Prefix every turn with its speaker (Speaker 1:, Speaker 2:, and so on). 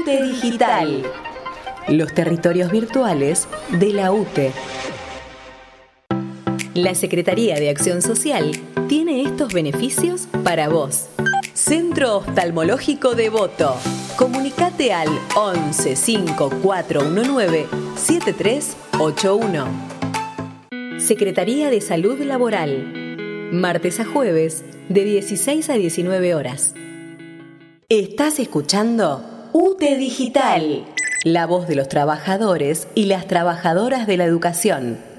Speaker 1: UTE Digital. Los territorios virtuales de la UTE. La Secretaría de Acción Social tiene estos beneficios para vos. Centro Oftalmológico Devoto. Comunicate al 11 5419 7381. Secretaría de Salud Laboral. Martes a jueves, de 16 a 19 horas. Estás escuchando UTE Digital, la voz de los trabajadores y las trabajadoras de la educación.